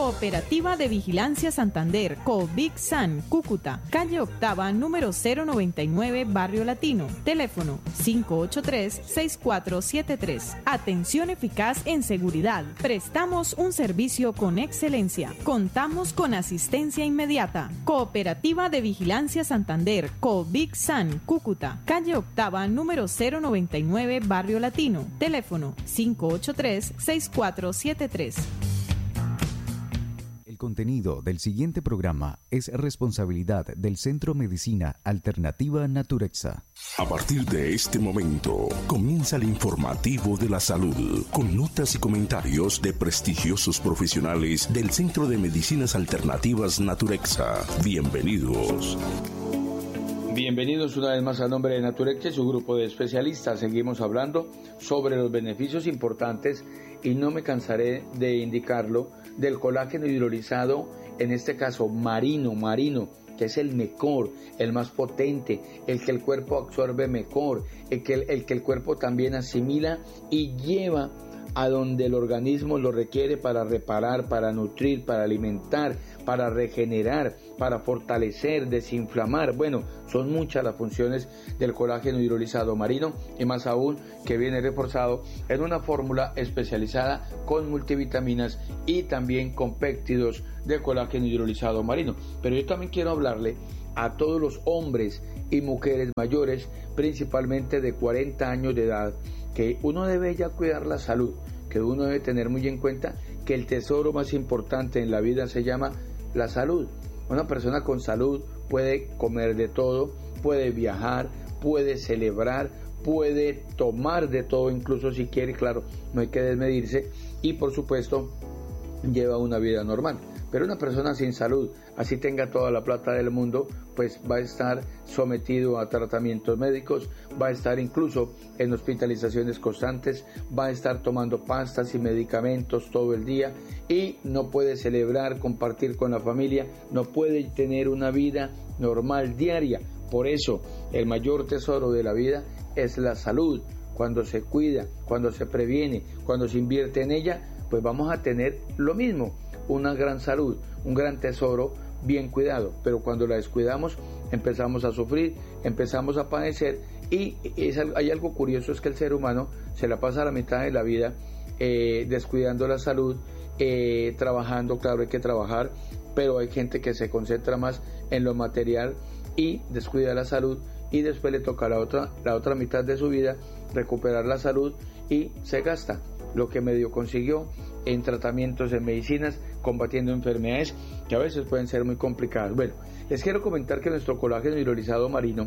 Cooperativa de Vigilancia Santander, COVIGSAN, Cúcuta, calle Octava, número 099, Barrio Latino. Teléfono 583-6473. Atención eficaz en seguridad. Prestamos un servicio con excelencia. Contamos con asistencia inmediata. Cooperativa de Vigilancia Santander, COVIGSAN, Cúcuta, calle Octava, número 099, Barrio Latino. Teléfono 583-6473. El contenido del siguiente programa es responsabilidad del Centro Medicina Alternativa Naturexa. A partir de este momento, comienza el informativo de la salud, con notas y comentarios de prestigiosos profesionales del Centro de Medicinas Alternativas Naturexa. Bienvenidos. Bienvenidos una vez más a nombre de Naturexa y su grupo de especialistas. Seguimos hablando sobre los beneficios importantes, y no me cansaré de indicarlo, del colágeno hidrolizado, en este caso marino, que es el mejor, el más potente, el que el cuerpo absorbe mejor, el que el cuerpo también asimila y lleva a donde el organismo lo requiere para reparar, para nutrir, para alimentar, para regenerar, para fortalecer, desinflamar. Bueno, son muchas las funciones del colágeno hidrolizado marino, y más aún que viene reforzado en una fórmula especializada con multivitaminas y también con péptidos de colágeno hidrolizado marino. Pero yo también quiero hablarle a todos los hombres y mujeres mayores, principalmente de 40 años de edad, que uno debe ya cuidar la salud, que uno debe tener muy en cuenta que el tesoro más importante en la vida se llama la salud. Una persona con salud puede comer de todo, puede viajar, puede celebrar, puede tomar de todo, incluso si quiere, claro, no hay que desmedirse, y por supuesto lleva una vida normal. Pero una persona sin salud, así tenga toda la plata del mundo, pues va a estar sometido a tratamientos médicos, va a estar incluso en hospitalizaciones constantes, va a estar tomando pastas y medicamentos todo el día, y no puede celebrar, compartir con la familia, no puede tener una vida normal diaria. Por eso, el mayor tesoro de la vida es la salud. Cuando se cuida, cuando se previene, cuando se invierte en ella, pues vamos a tener lo mismo, una gran salud, un gran tesoro bien cuidado. Pero cuando la descuidamos, empezamos a sufrir, empezamos a padecer, y hay algo curioso, es que el ser humano se la pasa la mitad de la vida descuidando la salud, trabajando. Claro, hay que trabajar, pero hay gente que se concentra más en lo material y descuida la salud, y después le toca la otra mitad de su vida recuperar la salud, y se gasta lo que medio consiguió en tratamientos, en medicinas, combatiendo enfermedades que a veces pueden ser muy complicadas. Bueno, les quiero comentar que nuestro colágeno hidrolizado marino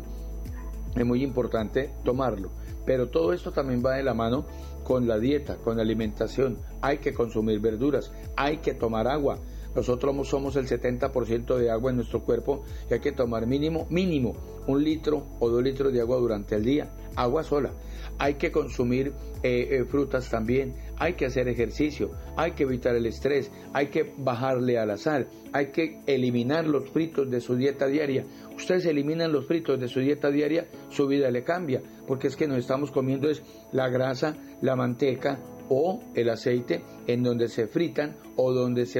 es muy importante tomarlo, pero todo esto también va de la mano con la dieta, con la alimentación. Hay que consumir verduras, hay que tomar agua. Nosotros somos el 70% de agua en nuestro cuerpo, y hay que tomar mínimo 1 litro o 2 litros de agua durante el día, agua sola. Hay que consumir frutas también, hay que hacer ejercicio, hay que evitar el estrés, hay que bajarle a la sal, hay que eliminar los fritos de su dieta diaria. Ustedes eliminan los fritos de su dieta diaria, su vida le cambia, porque es que nos estamos comiendo es la grasa, la manteca o el aceite, en donde se fritan o donde se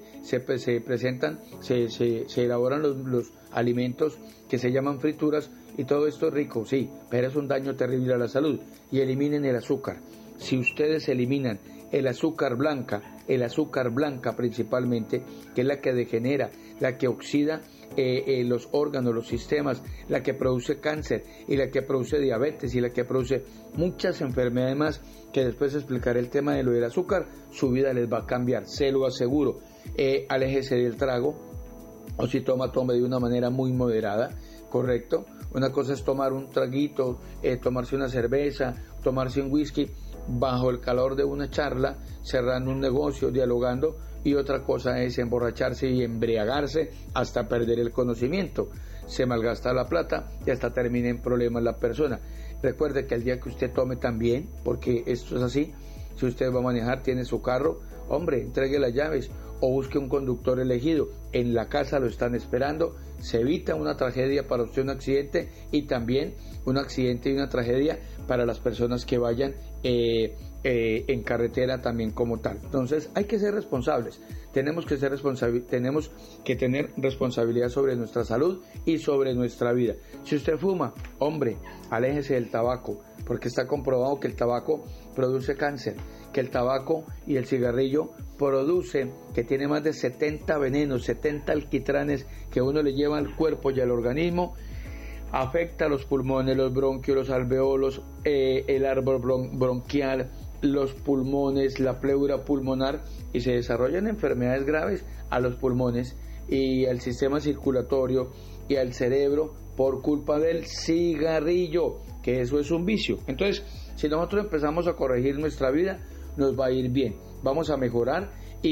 presentan, se elaboran los alimentos que se llaman frituras, y todo esto es rico, sí, pero es un daño terrible a la salud. Y eliminen el azúcar. Si ustedes eliminan el azúcar blanca principalmente, que es la que degenera, la que oxida los órganos, los sistemas, la que produce cáncer y la que produce diabetes y la que produce muchas enfermedades más, que después explicaré el tema de lo del azúcar, su vida les va a cambiar, se lo aseguro. Aléjese del trago, o si tome de una manera muy moderada, ¿correcto? Una cosa es tomar un traguito, tomarse una cerveza, tomarse un whisky bajo el calor de una charla, cerrando un negocio, dialogando, y otra cosa es emborracharse y embriagarse hasta perder el conocimiento. Se malgasta la plata y hasta termina en problemas la persona. Recuerde que el día que usted tome también, porque esto es así, si usted va a manejar, tiene su carro, hombre, entregue las llaves o busque un conductor elegido. En la casa lo están esperando. Se evita una tragedia para usted, un accidente, y también un accidente y una tragedia para las personas que vayan en carretera también como tal. Entonces hay que ser responsables, tenemos que tener responsabilidad sobre nuestra salud y sobre nuestra vida. Si usted fuma, hombre, aléjese del tabaco, porque está comprobado que el tabaco produce cáncer, que el tabaco y el cigarrillo que tiene más de 70 venenos, 70 alquitranes que uno le lleva al cuerpo y al organismo. Afecta a los pulmones, los bronquios, los alveolos, el árbol bronquial, los pulmones, la pleura pulmonar, y se desarrollan enfermedades graves a los pulmones y al sistema circulatorio y al cerebro por culpa del cigarrillo, que eso es un vicio. Entonces, si nosotros empezamos a corregir nuestra vida, nos va a ir bien, vamos a mejorar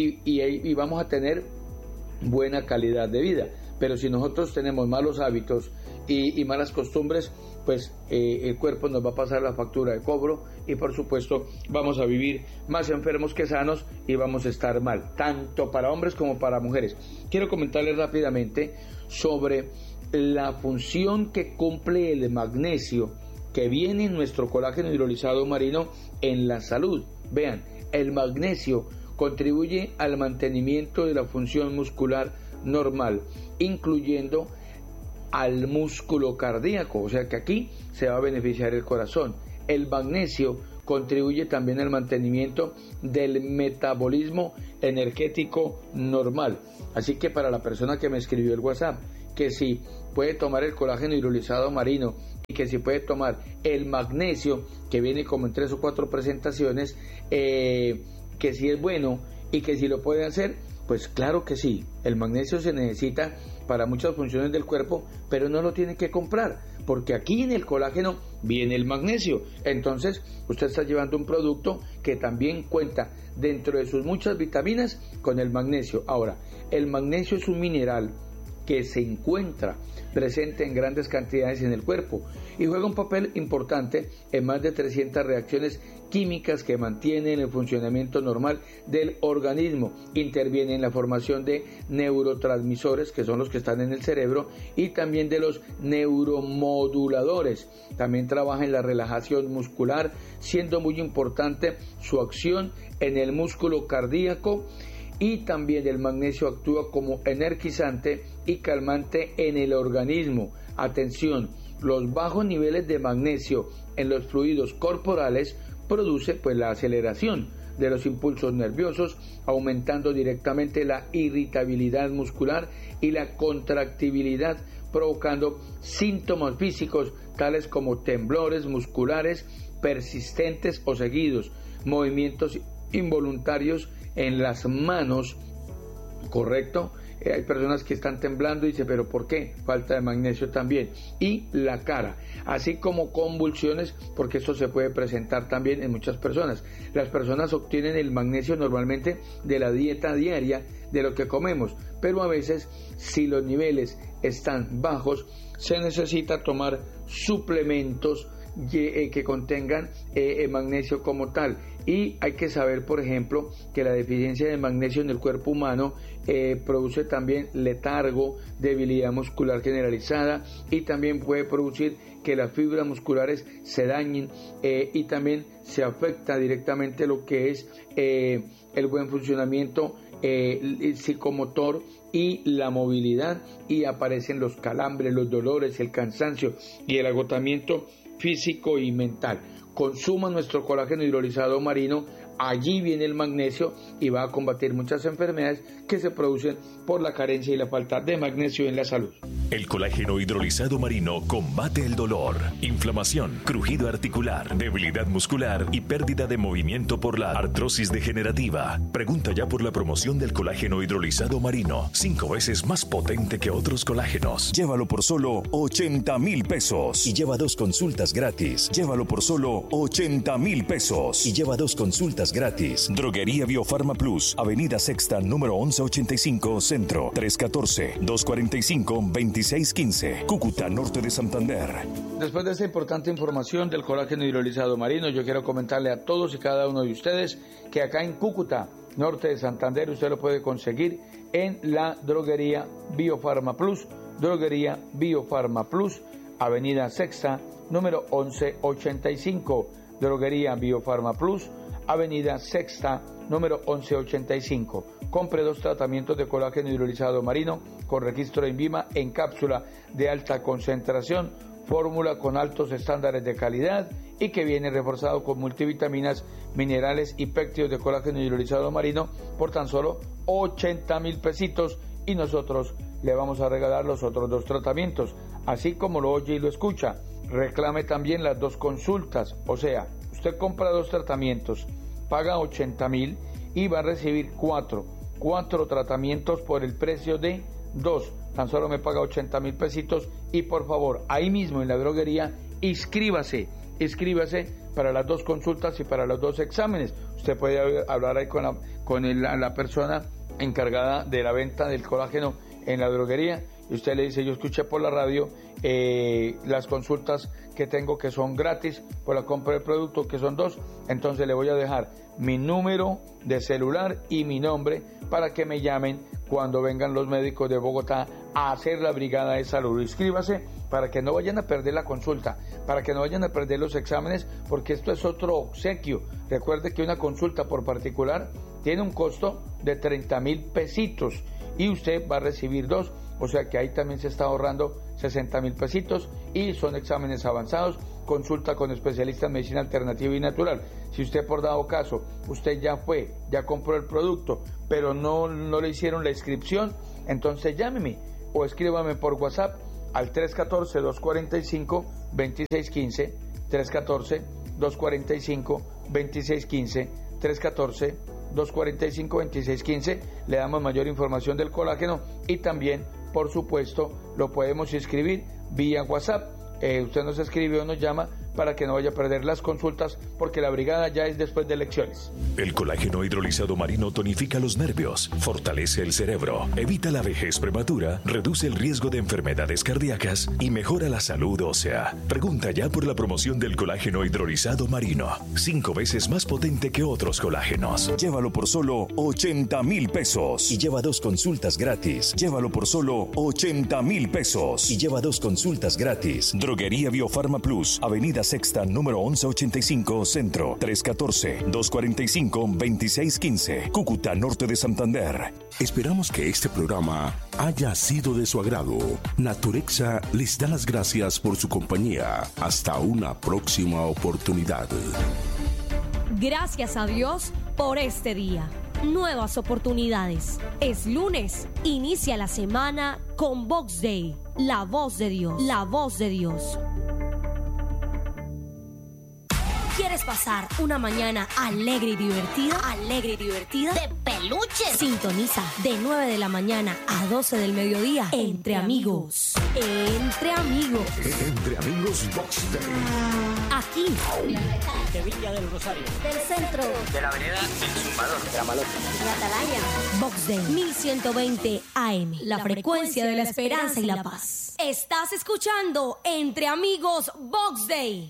y vamos a tener buena calidad de vida. Pero si nosotros tenemos malos hábitos y malas costumbres, pues el cuerpo nos va a pasar la factura de cobro y por supuesto vamos a vivir más enfermos que sanos y vamos a estar mal, tanto para hombres como para mujeres. Quiero comentarles rápidamente sobre la función que cumple el magnesio que viene en nuestro colágeno hidrolizado marino en la salud. Vean, el magnesio contribuye al mantenimiento de la función muscular normal, incluyendo al músculo cardíaco, o sea que aquí se va a beneficiar el corazón. El magnesio contribuye también al mantenimiento del metabolismo energético normal. Así que para la persona que me escribió el WhatsApp, que si puede tomar el colágeno hidrolizado marino y que si puede tomar el magnesio, que viene como en 3 o 4 presentaciones, que si es bueno y que si lo puede hacer, pues claro que sí. El magnesio se necesita para muchas funciones del cuerpo, pero no lo tiene que comprar, porque aquí en el colágeno viene el magnesio. Entonces usted está llevando un producto que también cuenta dentro de sus muchas vitaminas con el magnesio. Ahora, el magnesio es un mineral que se encuentra presente en grandes cantidades en el cuerpo y juega un papel importante en más de 300 reacciones químicas que mantienen el funcionamiento normal del organismo. Interviene en la formación de neurotransmisores, que son los que están en el cerebro, y también de los neuromoduladores. También trabaja en la relajación muscular, siendo muy importante su acción en el músculo cardíaco. Y también el magnesio actúa como energizante y calmante en el organismo. Atención, los bajos niveles de magnesio en los fluidos corporales produce pues la aceleración de los impulsos nerviosos, aumentando directamente la irritabilidad muscular y la contractibilidad, provocando síntomas físicos tales como temblores musculares persistentes o seguidos, movimientos involuntarios en las manos, ¿correcto? Hay personas que están temblando y dicen, ¿pero por qué? Falta de magnesio también. Y la cara, así como convulsiones, porque esto se puede presentar también en muchas personas. Las personas obtienen el magnesio normalmente de la dieta diaria, de lo que comemos, pero a veces, si los niveles están bajos, se necesita tomar suplementos que contengan magnesio como tal. Y hay que saber, por ejemplo, que la deficiencia de magnesio en el cuerpo humano produce también letargo, debilidad muscular generalizada, y también puede producir que las fibras musculares se dañen, y también se afecta directamente lo que es el buen funcionamiento psicomotor y la movilidad, y aparecen los calambres, los dolores, el cansancio y el agotamiento físico y mental. Consuma nuestro colágeno hidrolizado marino, allí viene el magnesio y va a combatir muchas enfermedades que se producen por la carencia y la falta de magnesio en la salud. El colágeno hidrolizado marino combate el dolor, inflamación, crujido articular, debilidad muscular y pérdida de movimiento por la artrosis degenerativa. Pregunta ya por la promoción del colágeno hidrolizado marino, 5 veces más potente que otros colágenos. Llévalo por solo 80,000 pesos y lleva 2 consultas gratis. Llévalo por solo 80,000 pesos y lleva 2 consultas gratis. Droguería Biofarma Plus, Avenida Sexta, número 1185, Centro, 314-245-2615, Cúcuta, norte de Santander. Después de esta importante información del colágeno hidrolizado marino, yo quiero comentarle a todos y cada uno de ustedes que acá en Cúcuta, norte de Santander, usted lo puede conseguir en la Droguería Biofarma Plus, Droguería Biofarma Plus, Avenida Sexta, número 1185, Droguería Biofarma Plus, Avenida Sexta, número 1185. Compre 2 tratamientos de colágeno hidrolizado marino con registro de INVIMA en cápsula de alta concentración, fórmula con altos estándares de calidad y que viene reforzado con multivitaminas, minerales y péptidos de colágeno hidrolizado marino por tan solo 80,000 pesitos, y nosotros le vamos a regalar los otros 2 tratamientos, así como lo oye y lo escucha. Reclame también las 2 consultas, o sea, usted compra 2 tratamientos, paga 80,000 y va a recibir 4 tratamientos por el precio de 2. Tan solo me paga 80,000 pesitos, y por favor, ahí mismo en la droguería, inscríbase para las 2 consultas y para los 2 exámenes. Usted puede hablar ahí con la persona encargada de la venta del colágeno en la droguería, y usted le dice: yo escuché por la radio las consultas que tengo, que son gratis por la compra del producto, que son 2, entonces le voy a dejar mi número de celular y mi nombre para que me llamen cuando vengan los médicos de Bogotá a hacer la brigada de salud. Inscríbase para que no vayan a perder la consulta, para que no vayan a perder los exámenes, porque esto es otro obsequio. Recuerde que una consulta por particular tiene un costo de 30,000 pesitos y usted va a recibir 2, o sea que ahí también se está ahorrando 60,000 pesitos, y son exámenes avanzados, consulta con especialistas en medicina alternativa y natural. Si usted, por dado caso, usted ya compró el producto, pero no le hicieron la inscripción, entonces llámeme o escríbame por WhatsApp al 314-245-2615, 314-245-2615, 314-245-2615, le damos mayor información del colágeno, y también, por supuesto, lo podemos inscribir vía WhatsApp. Usted nos escribe o nos llama para que no vaya a perder las consultas, porque la brigada ya es después de elecciones. El colágeno hidrolizado marino tonifica los nervios, fortalece el cerebro, evita la vejez prematura, reduce el riesgo de enfermedades cardíacas y mejora la salud ósea. Pregunta ya por la promoción del colágeno hidrolizado marino, 5 veces más potente que otros colágenos. Llévalo por solo 80,000 pesos y lleva 2 consultas gratis. Llévalo por solo 80,000 pesos y lleva 2 consultas gratis. Droguería Biofarma Plus, Avenida Sexta, número 1185, Centro, 314-245-2615, Cúcuta, norte de Santander. Esperamos que este programa haya sido de su agrado. Naturexa les da las gracias por su compañía. Hasta una próxima oportunidad. Gracias a Dios por este día. Nuevas oportunidades. Es lunes. Inicia la semana con Vox Day. La voz de Dios. La voz de Dios. ¿Quieres pasar una mañana alegre y divertida? ¿Alegre y divertida? ¡De peluches! Sintoniza de 9 de la mañana a 12 del mediodía. Entre amigos. Entre amigos. Entre amigos Vox Day. Aquí. De Villa del Rosario. Del centro. De la avenida El Zumbador. De la Malota. De Atalaya. Vox Day 1120 AM. La frecuencia de la esperanza y la paz. Estás escuchando Entre Amigos Vox Day.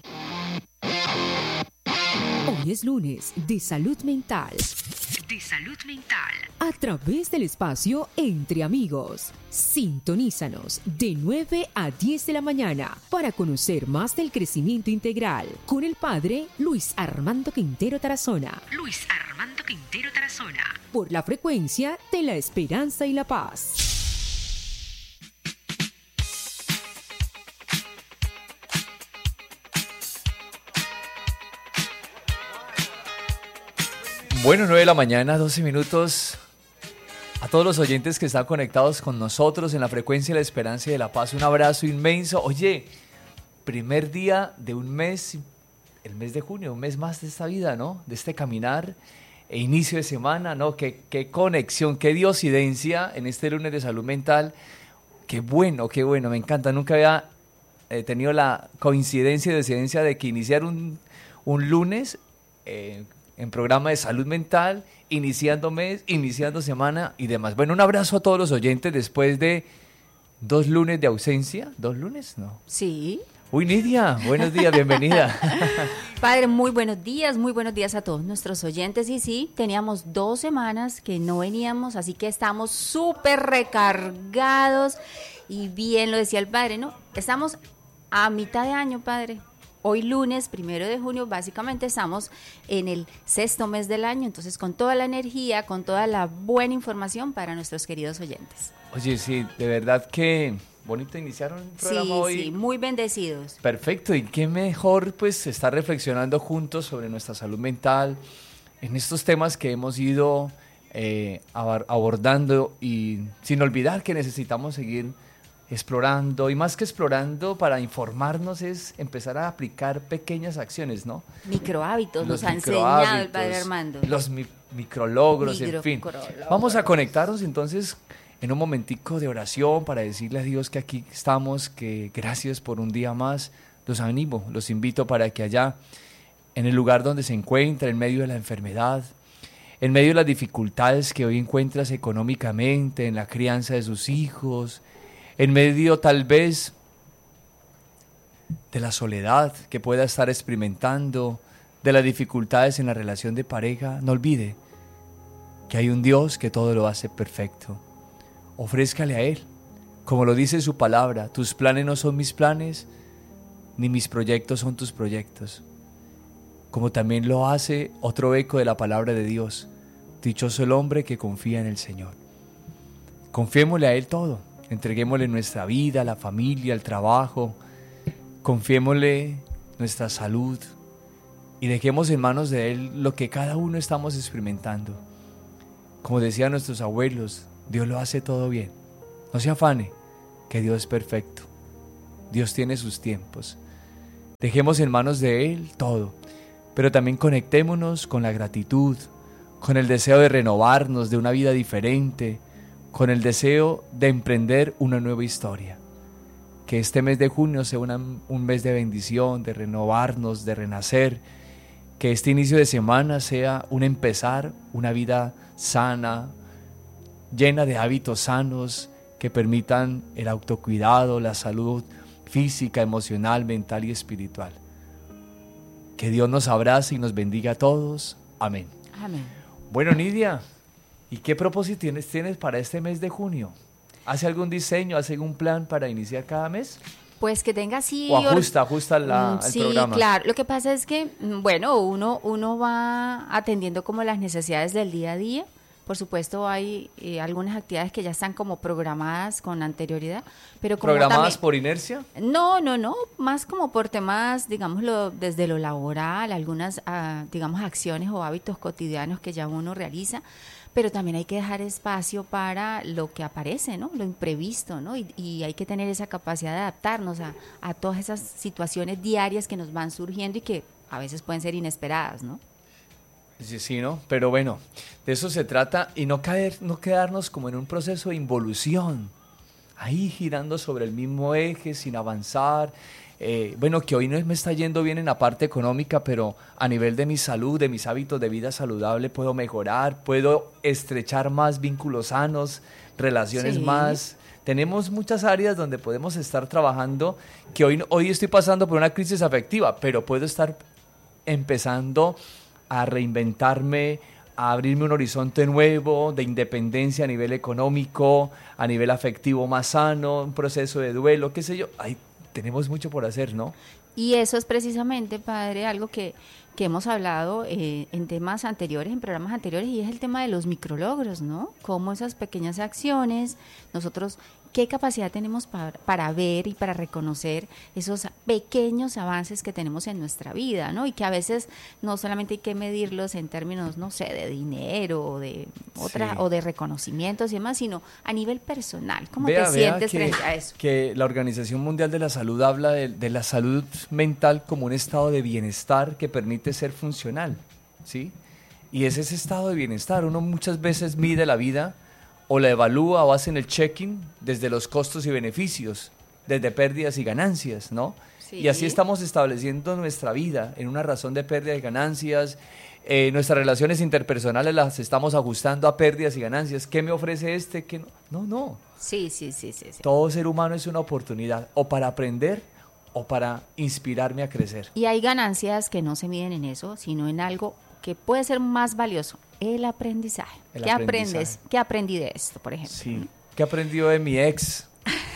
Hoy es lunes de salud mental. De salud mental. A través del espacio Entre Amigos. Sintonízanos de 9 a 10 de la mañana para conocer más del crecimiento integral con el padre Luis Armando Quintero Tarazona. Luis Armando Quintero Tarazona. Por la frecuencia de la esperanza y la paz. Bueno, 9 de la mañana, 12 minutos. A todos los oyentes que están conectados con nosotros en la frecuencia de la esperanza y de la paz, un abrazo inmenso. Oye, primer día de un mes, el mes de junio, un mes más de esta vida, ¿no? De este caminar, e inicio de semana, ¿no? Qué conexión, qué diosidencia en este lunes de salud mental. Qué bueno, me encanta. Nunca había tenido la coincidencia y diosidencia de que iniciar un lunes en programa de salud mental, iniciando mes, iniciando semana y demás. Bueno, un abrazo a todos los oyentes después de 2 lunes de ausencia. ¿2 lunes? No. Sí. Uy, Nidia, buenos días, bienvenida. Padre, muy buenos días a todos nuestros oyentes. Y sí, teníamos 2 semanas que no veníamos, así que estamos súper recargados. Y bien lo decía el padre, ¿no? Estamos a mitad de año, padre. hoy lunes 1 de junio, básicamente estamos en el 6º mes del año, entonces con toda la energía, con toda la buena información para nuestros queridos oyentes. Oye, sí, de verdad que bonito iniciaron el programa hoy. Sí, muy bendecidos. Perfecto, y qué mejor pues estar reflexionando juntos sobre nuestra salud mental, en estos temas que hemos ido abordando, y sin olvidar que necesitamos seguir explorando, y más que explorando, para informarnos es empezar a aplicar pequeñas acciones, ¿no? Microhábitos, nos ha enseñado el Padre Armando. Los micrologros, en fin. Vamos a conectarnos entonces en un momentico de oración para decirle a Dios que aquí estamos, que gracias por un día más. Los animo, los invito para que allá, en el lugar donde se encuentra, en medio de la enfermedad, en medio de las dificultades que hoy encuentras económicamente, en la crianza de sus hijos, en medio tal vez de la soledad que pueda estar experimentando, de las dificultades en la relación de pareja, no olvide que hay un Dios que todo lo hace perfecto. Ofrézcale a Él, como lo dice su palabra: tus planes no son mis planes, ni mis proyectos son tus proyectos. Como también lo hace otro eco de la palabra de Dios: dichoso el hombre que confía en el Señor. Confiémosle a Él todo. Entreguémosle nuestra vida, la familia, el trabajo, confiémosle nuestra salud y dejemos en manos de Él lo que cada uno estamos experimentando. Como decían nuestros abuelos, Dios lo hace todo bien. No se afane, que Dios es perfecto. Dios tiene sus tiempos. Dejemos en manos de Él todo, pero también conectémonos con la gratitud, con el deseo de renovarnos, de una vida diferente, con el deseo de emprender una nueva historia. Que este mes de junio sea un mes de bendición, de renovarnos, de renacer. Que este inicio de semana sea un empezar, una vida sana, llena de hábitos sanos que permitan el autocuidado, la salud física, emocional, mental y espiritual. Que Dios nos abrace y nos bendiga a todos. Amén. Amén. Bueno, Nidia, ¿y qué propósito tienes para este mes de junio? ¿Hace algún diseño, hace algún plan para iniciar cada mes? Pues que tenga así... ¿O ajusta el programa? Sí, claro. Lo que pasa es que, bueno, uno va atendiendo como las necesidades del día a día. Por supuesto, hay algunas actividades que ya están como programadas con anterioridad, pero como ¿programadas también, por inercia? No, más como por temas, digámoslo, desde lo laboral, algunas, digamos, acciones o hábitos cotidianos que ya uno realiza, pero también hay que dejar espacio para lo que aparece, ¿no? Lo imprevisto, ¿no? Y hay que tener esa capacidad de adaptarnos a todas esas situaciones diarias que nos van surgiendo y que a veces pueden ser inesperadas, ¿no? Sí, ¿no? Pero bueno, de eso se trata, y no quedarnos como en un proceso de involución, ahí girando sobre el mismo eje, sin avanzar. Bueno, que hoy no me está yendo bien en la parte económica, pero a nivel de mi salud, de mis hábitos de vida saludable, puedo mejorar, puedo estrechar más vínculos sanos, relaciones más. Tenemos muchas áreas donde podemos estar trabajando, que hoy estoy pasando por una crisis afectiva, pero puedo estar empezando a reinventarme, a abrirme un horizonte nuevo de independencia a nivel económico, a nivel afectivo más sano, un proceso de duelo, qué sé yo. Tenemos mucho por hacer, ¿no? Y eso es precisamente, padre, algo que hemos hablado en temas anteriores, en programas anteriores, y es el tema de los micrologros, ¿no? Cómo esas pequeñas acciones, nosotros, qué capacidad tenemos para ver y para reconocer esos pequeños avances que tenemos en nuestra vida, ¿no? Y que a veces no solamente hay que medirlos en términos, no sé, de dinero o de o de reconocimientos y demás, sino a nivel personal. ¿Cómo te sientes frente a eso? Que la Organización Mundial de la Salud habla de la salud mental como un estado de bienestar que permite ser funcional, ¿sí? Y es ese estado de bienestar. Uno muchas veces mide la vida o la evalúa o hace en el check-in desde los costos y beneficios, desde pérdidas y ganancias, ¿no? Sí. Y así estamos estableciendo nuestra vida en una razón de pérdidas y ganancias. Nuestras relaciones interpersonales las estamos ajustando a pérdidas y ganancias. ¿Qué me ofrece este? ¿Qué no? No. Sí. Todo ser humano es una oportunidad o para aprender o para inspirarme a crecer. Y hay ganancias que no se miden en eso, sino en algo que puede ser más valioso, el aprendizaje. ¿Qué aprendes? ¿Qué aprendí de esto, por ejemplo? Sí. ¿Qué aprendió de mi ex?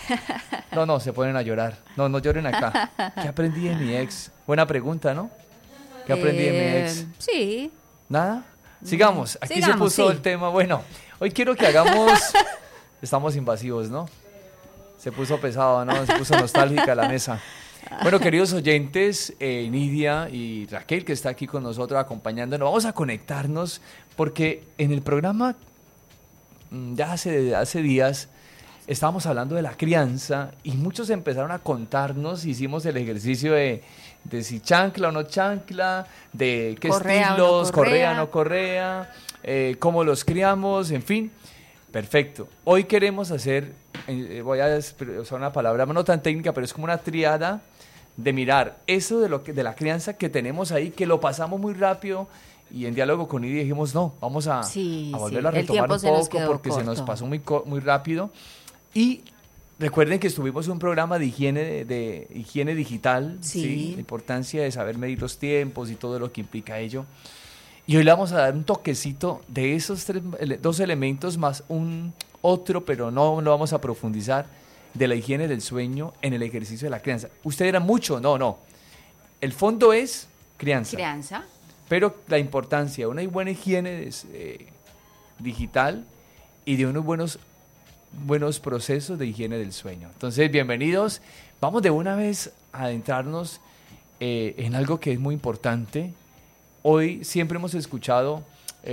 No, se ponen a llorar. No lloren acá. ¿Qué aprendí de mi ex? Buena pregunta, ¿no? ¿Qué aprendí de mi ex? Sí. ¿Nada? Sigamos. Aquí se puso sí. el tema. Bueno, hoy quiero que hagamos... Estamos invasivos, ¿no? Se puso pesado, ¿no? Se puso nostálgica la mesa. Bueno, queridos oyentes, Nidia y Raquel, que está aquí con nosotros acompañándonos, vamos a conectarnos porque en el programa, ya hace días, estábamos hablando de la crianza y muchos empezaron a contarnos, hicimos el ejercicio de si chancla o no chancla, de qué correa estilos, o no correa o no correa, cómo los criamos, en fin. Perfecto. Hoy queremos hacer, voy a usar una palabra no tan técnica, pero es como una triada de mirar eso de la crianza que tenemos ahí, que lo pasamos muy rápido y en diálogo con Nidia dijimos, no, vamos a volverlo a retomar un poco porque se nos pasó muy rápido. Y recuerden que estuvimos en un programa de higiene digital, ¿sí? La importancia de saber medir los tiempos y todo lo que implica ello. Y hoy le vamos a dar un toquecito de esos dos elementos más un otro, pero no lo vamos a profundizar, de la higiene del sueño en el ejercicio de la crianza. ¿Usted era mucho? No. El fondo es crianza. Crianza. Pero la importancia de una buena higiene digital y de unos buenos procesos de higiene del sueño. Entonces, bienvenidos. Vamos de una vez a adentrarnos en algo que es muy importante. Hoy siempre hemos escuchado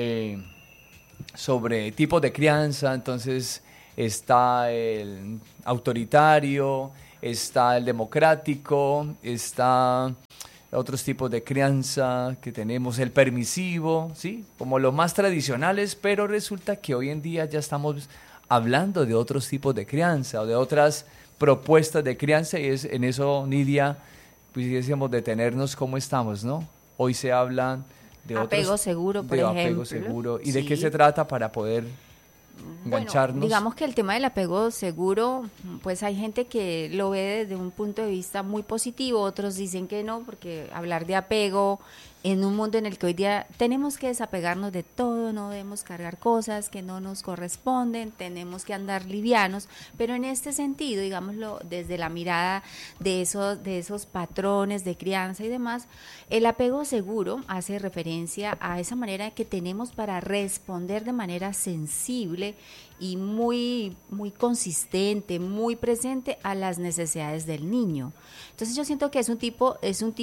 sobre tipos de crianza, entonces está el autoritario, está el democrático, está otros tipos de crianza que tenemos, el permisivo, ¿sí? Como los más tradicionales, pero resulta que hoy en día ya estamos hablando de otros tipos de crianza o de otras propuestas de crianza y es en eso, Nidia, pues decíamos detenernos cómo estamos, ¿no? Hoy se habla de apego seguro, por ejemplo. Apego seguro. ¿Y de qué se trata para poder engancharnos? Bueno, digamos que el tema del apego seguro, pues hay gente que lo ve desde un punto de vista muy positivo, otros dicen que no, porque hablar de apego en un mundo en el que hoy día tenemos que desapegarnos de todo, no debemos cargar cosas que no nos corresponden, tenemos que andar livianos, pero en este sentido, digámoslo, desde la mirada de esos patrones de crianza y demás, el apego seguro hace referencia a esa manera que tenemos para responder de manera sensible y muy consistente, muy presente a las necesidades del niño. Entonces yo siento que es un tipo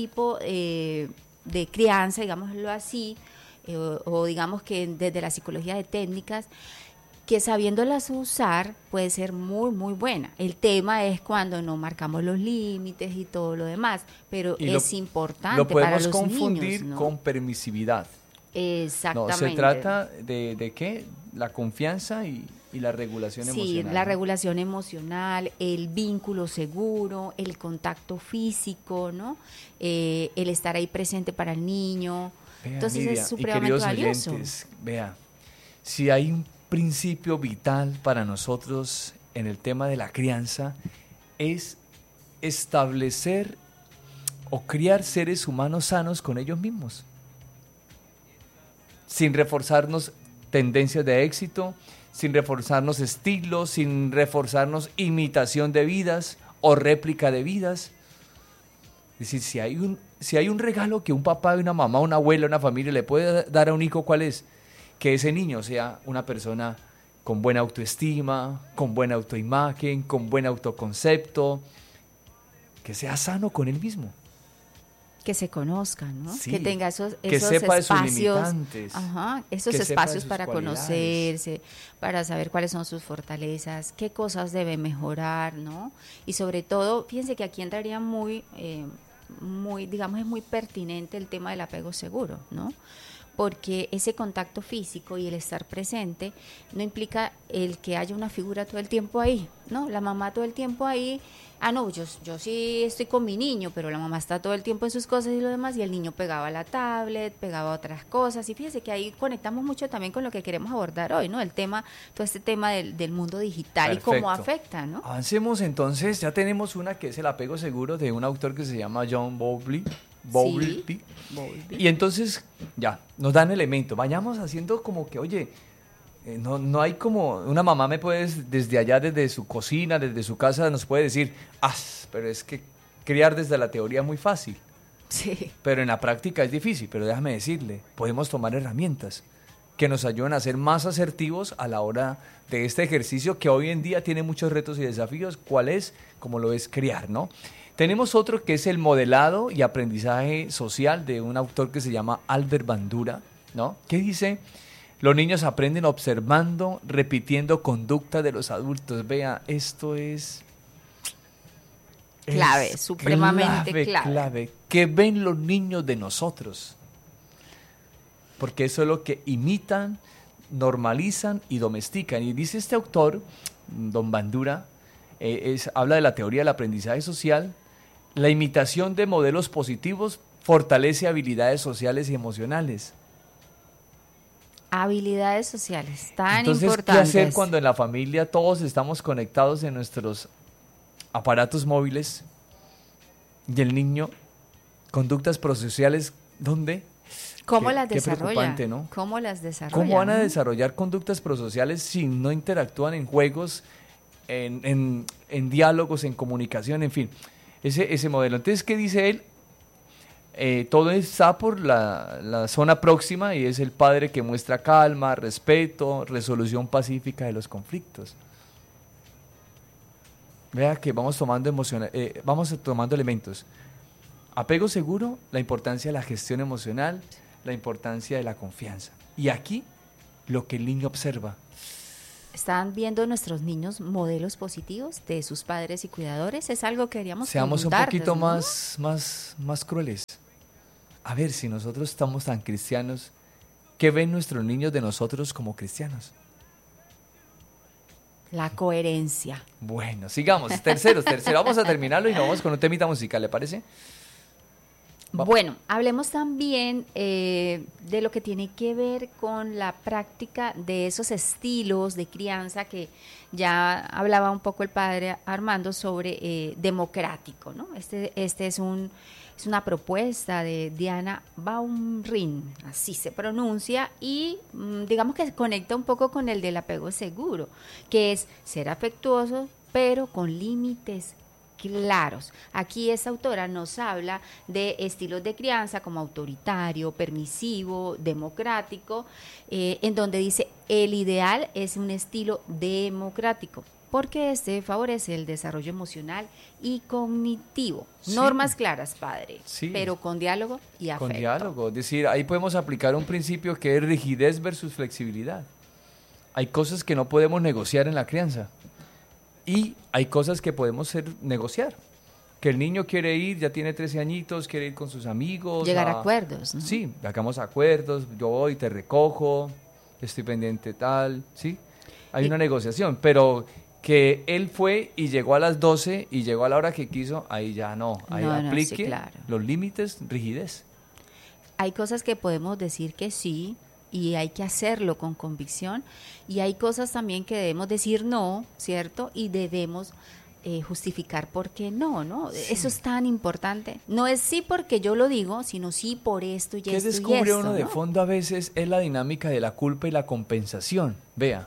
de crianza, digámoslo así, o digamos que desde la psicología de técnicas, que sabiéndolas usar puede ser muy, muy buena. El tema es cuando no marcamos los límites y todo lo demás, pero es importante para los niños. Lo podemos confundir con permisividad. Exactamente. No, se trata de ¿qué? La confianza y la regulación emocional. Sí, la regulación emocional, el vínculo seguro, el contacto físico, ¿no? El estar ahí presente para el niño. Vea, entonces Nidia, es supremamente valioso. Oyentes, vea, si hay un principio vital para nosotros en el tema de la crianza, es establecer o criar seres humanos sanos con ellos mismos, sin reforzarnos tendencias de éxito, sin reforzarnos estilos, sin reforzarnos imitación de vidas o réplica de vidas. Es decir, si hay un regalo que un papá, una mamá, una abuela, una familia le puede dar a un hijo, ¿cuál es? Que ese niño sea una persona con buena autoestima, con buena autoimagen, con buen autoconcepto, que sea sano con él mismo. Que se conozca, ¿no? Sí, que tenga esos que sepa espacios, de sus limitantes, esos espacios para conocerse, para saber cuáles son sus fortalezas, qué cosas debe mejorar, ¿no? Y sobre todo, fíjense que aquí entraría digamos, es muy pertinente el tema del apego seguro, ¿no? Porque ese contacto físico y el estar presente no implica el que haya una figura todo el tiempo ahí, ¿no? La mamá todo el tiempo ahí, no, yo sí estoy con mi niño, pero la mamá está todo el tiempo en sus cosas y lo demás, y el niño pegaba a la tablet, pegaba a otras cosas, y fíjese que ahí conectamos mucho también con lo que queremos abordar hoy, ¿no? todo este tema del mundo digital. Perfecto. Y cómo afecta, ¿no? Avancemos entonces, ya tenemos una que es el apego seguro de un autor que se llama John Bowlby. Y entonces ya nos dan elementos, vayamos haciendo como que, oye, No hay como, una mamá me puede, desde allá, desde su cocina, desde su casa, nos puede decir, pero es que criar desde la teoría es muy fácil. Sí. Pero en la práctica es difícil, pero déjame decirle, podemos tomar herramientas que nos ayuden a ser más asertivos a la hora de este ejercicio que hoy en día tiene muchos retos y desafíos. ¿Cuál es? Como lo es criar, ¿no? Tenemos otro que es el modelado y aprendizaje social de un autor que se llama Albert Bandura, ¿no? Que dice, los niños aprenden observando, repitiendo conducta de los adultos. Vea, esto es clave, supremamente clave. ¿Qué ven los niños de nosotros? Porque eso es lo que imitan, normalizan y domestican. Y dice este autor, don Bandura, habla de la teoría del aprendizaje social. La imitación de modelos positivos fortalece habilidades sociales y emocionales. Habilidades sociales, tan Entonces, importantes. ¿qué hacer cuando en la familia todos estamos conectados en nuestros aparatos móviles y el niño, conductas prosociales, ¿dónde? ¿Cómo Qué las desarrolla? preocupante, ¿no? ¿Cómo las desarrolla? ¿Cómo van a desarrollar conductas prosociales si no interactúan en juegos, en diálogos, en comunicación, en fin? Ese modelo. Entonces, ¿qué dice él? Todo está por la zona próxima y es el padre que muestra calma, respeto, resolución pacífica de los conflictos. Vea que vamos tomando elementos. Apego seguro, la importancia de la gestión emocional, la importancia de la confianza. Y aquí, lo que el niño observa. ¿Están viendo nuestros niños modelos positivos de sus padres y cuidadores? Es algo que queríamos Seamos un poquito, ¿no? más crueles. A ver, si nosotros estamos tan cristianos, ¿qué ven nuestros niños de nosotros como cristianos? La coherencia. Bueno, sigamos. Tercero. Vamos a terminarlo y nos vamos con un temita musical, ¿le parece? Bueno, hablemos también de lo que tiene que ver con la práctica de esos estilos de crianza que ya hablaba un poco el padre Armando sobre democrático, ¿no? Este es una propuesta de Diana Baumrind, así se pronuncia, y digamos que conecta un poco con el del apego seguro, que es ser afectuoso, pero con límites claros. Aquí esta autora nos habla de estilos de crianza como autoritario, permisivo, democrático, en donde dice el ideal es un estilo democrático, porque este favorece el desarrollo emocional y cognitivo. Sí. Normas claras, padre, sí, pero con diálogo y afecto. Con diálogo, es decir, ahí podemos aplicar un principio que es rigidez versus flexibilidad. Hay cosas que no podemos negociar en la crianza. Y hay cosas que podemos negociar. Que el niño quiere ir, ya tiene 13 añitos, quiere ir con sus amigos. Llegar a acuerdos, ¿no? Sí, hagamos acuerdos, yo voy, te recojo, estoy pendiente tal, ¿sí? Hay una negociación, pero que él fue y llegó a las 12 y llegó a la hora que quiso, ahí ya no. Ahí aplique sí, claro. Los límites, rigidez. Hay cosas que podemos decir que sí, y hay que hacerlo con convicción, y hay cosas también que debemos decir no, ¿cierto? Y debemos justificar por qué no. Sí. Eso es tan importante. No es sí porque yo lo digo, sino sí por esto y esto y esto. ¿Qué descubre uno ¿no? de fondo a veces? Es la dinámica de la culpa y la compensación. Vea.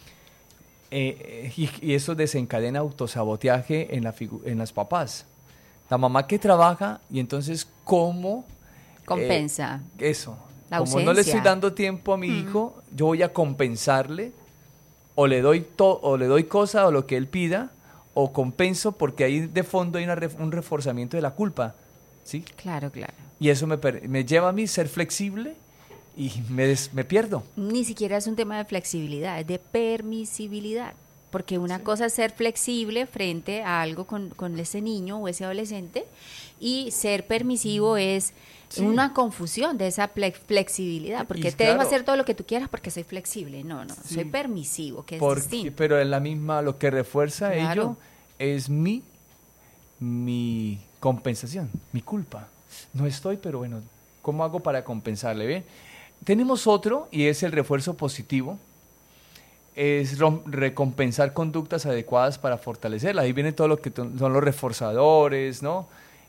Y eso desencadena autosaboteaje en las papás. La mamá que trabaja y entonces ¿cómo compensa? Eso. Como no le estoy dando tiempo a mi hijo, yo voy a compensarle, o le doy cosa o lo que él pida, o compenso porque ahí de fondo hay un reforzamiento de la culpa, ¿sí? Claro. Y eso me lleva a mí ser flexible y me pierdo. Ni siquiera es un tema de flexibilidad, es de permisibilidad. Porque una cosa es ser flexible frente a algo con ese niño o ese adolescente, y ser permisivo es una confusión de esa flexibilidad, porque te dejo hacer todo lo que tú quieras porque soy flexible. No, soy permisivo, que es distinto. Pero en la misma, lo que refuerza ello es mi compensación, mi culpa. No estoy, pero bueno, ¿cómo hago para compensarle? ¿Bien? Tenemos otro, y es el refuerzo positivo. Es recompensar conductas adecuadas para fortalecerla. Ahí viene todo lo que son los reforzadores, ¿no?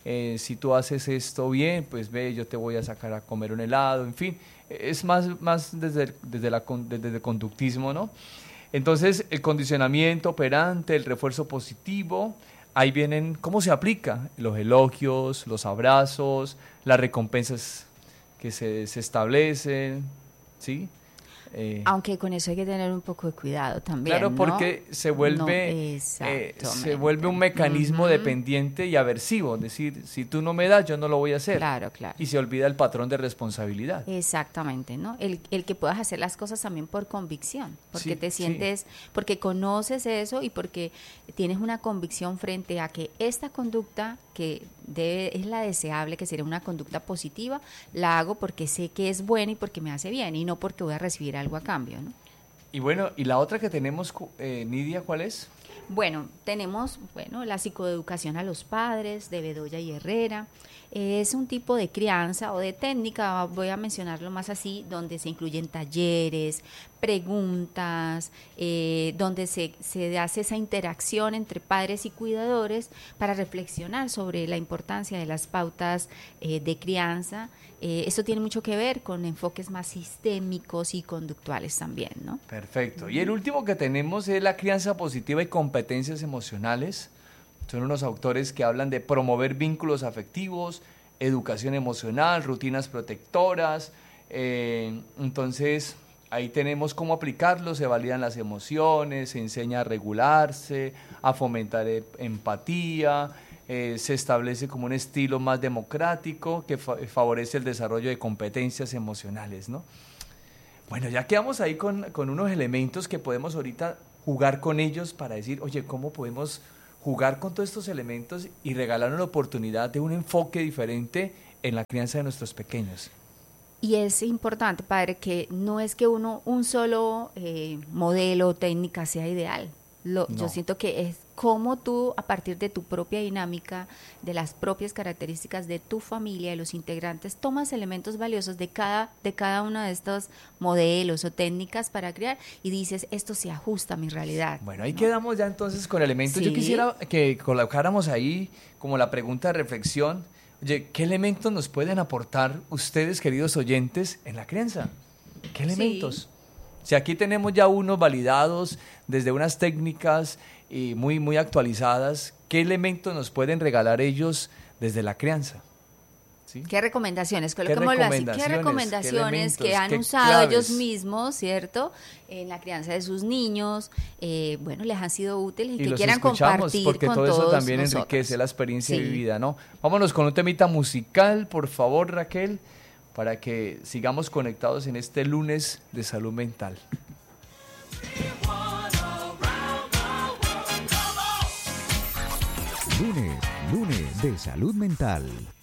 si tú haces esto bien, pues ve, yo te voy a sacar a comer un helado, en fin, es más desde el conductismo, ¿no? Entonces, el condicionamiento operante, el refuerzo positivo, ahí vienen, ¿cómo se aplica? Los elogios, los abrazos, las recompensas que se establecen, ¿sí? Aunque con eso hay que tener un poco de cuidado también. Claro, ¿no? porque se vuelve un mecanismo dependiente y aversivo. Es decir, si tú no me das, yo no lo voy a hacer. Claro, claro. Y se olvida el patrón de responsabilidad. Exactamente, ¿no? El que puedas hacer las cosas también por convicción, porque Sí, te sientes, porque conoces eso y porque tienes una convicción frente a que esta conducta que es la deseable, que sería una conducta positiva, la hago porque sé que es buena y porque me hace bien y no porque voy a recibir algo a cambio, ¿no? Y bueno, y la otra que tenemos, Nidia, ¿cuál es? Bueno, tenemos la psicoeducación a los padres de Bedoya y Herrera. Es un tipo de crianza o de técnica, voy a mencionarlo más así, donde se incluyen talleres, preguntas, donde se hace esa interacción entre padres y cuidadores para reflexionar sobre la importancia de las pautas de crianza. Esto tiene mucho que ver con enfoques más sistémicos y conductuales también, ¿no? Perfecto. Y el último que tenemos es la crianza positiva y competencias emocionales. Son unos autores que hablan de promover vínculos afectivos, educación emocional, rutinas protectoras. Entonces, ahí tenemos cómo aplicarlo, se validan las emociones, se enseña a regularse, a fomentar empatía, se establece como un estilo más democrático que favorece el desarrollo de competencias emocionales, ¿no? Bueno, ya quedamos ahí con unos elementos que podemos ahorita jugar con ellos para decir, oye, ¿cómo podemos jugar con todos estos elementos y regalar una oportunidad de un enfoque diferente en la crianza de nuestros pequeños? Y es importante, padre, que no es que un solo modelo o técnica sea ideal. Yo siento que es cómo tú, a partir de tu propia dinámica, de las propias características de tu familia, de los integrantes, tomas elementos valiosos de cada uno de estos modelos o técnicas para crear y dices, esto se ajusta a mi realidad. Bueno, ahí quedamos ya entonces con elementos. Sí. Yo quisiera que colocáramos ahí como la pregunta de reflexión. Oye, ¿qué elementos nos pueden aportar ustedes, queridos oyentes, en la crianza? ¿Qué elementos? Sí. Si aquí tenemos ya unos validados desde unas técnicas muy, muy actualizadas, ¿qué elementos nos pueden regalar ellos desde la crianza? ¿Sí? ¿Qué recomendaciones? Coloquémoslo así. ¿Qué recomendaciones que han usado claves ellos mismos, cierto? En la crianza de sus niños, les han sido útiles y que quieran compartir porque con todo todos eso también nosotros. enriquece la experiencia Sí. vivida, ¿no? Vámonos con un temita musical, por favor, Raquel, para que sigamos conectados en este lunes de salud mental. Lunes de salud mental.